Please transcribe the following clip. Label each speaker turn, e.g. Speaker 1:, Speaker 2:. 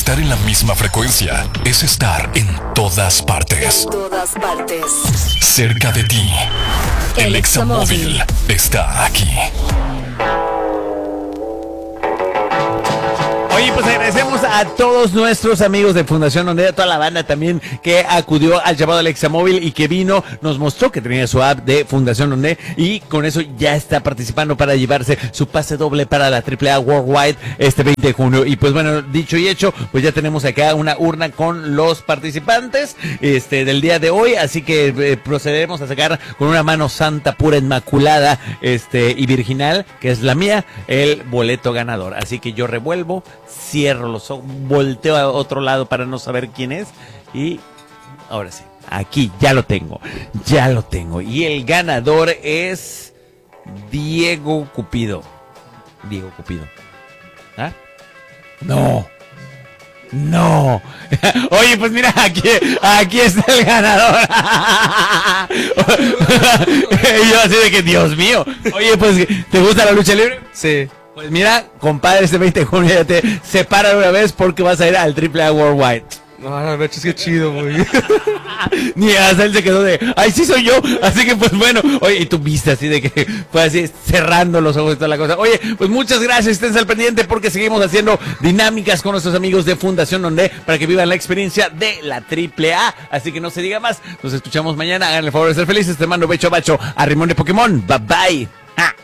Speaker 1: Estar en la misma frecuencia es estar en todas partes.
Speaker 2: En todas partes.
Speaker 1: Cerca de ti. El Examóvil está aquí.
Speaker 3: Oye, pues agradecemos a todos nuestros amigos de Fundación Ondea, a toda la banda también que acudió al llamado del Examóvil y que vino, nos mostró que tenía su app de Fundación Ondea y con eso ya está participando para llevarse su pase doble para la AAA Worldwide este 20 de junio. Y pues bueno, dicho y hecho, pues ya tenemos acá una urna con los participantes del día de hoy, así que procederemos a sacar con una mano santa, pura, inmaculada y virginal, que es la mía, el boleto ganador. Así que yo revuelvo, cierro los ojos, volteo a otro lado para no saber quién es y ahora sí, aquí ya lo tengo y el ganador es Diego Cupido. ¿Ah? No. Oye, pues mira, aquí está el ganador. Y yo así de que, Dios mío. Oye, pues, ¿te gusta la lucha libre?
Speaker 4: Sí.
Speaker 3: Pues mira, compadre, este 20 de junio ya te separa de una vez porque vas a ir al AAA Worldwide.
Speaker 4: No, la verdad es que chido, güey.
Speaker 3: Ni hasta él se quedó de, ay, sí soy yo. Así que pues bueno, oye, y tú viste así de que fue así cerrando los ojos y toda la cosa. Oye, pues muchas gracias, esténse al pendiente porque seguimos haciendo dinámicas con nuestros amigos de Fundación Ondea para que vivan la experiencia de la AAA. Así que no se diga más, nos escuchamos mañana, hagan el favor de ser felices, te mando becho bacho a Rimón de Pokémon, bye bye. ¡Ah!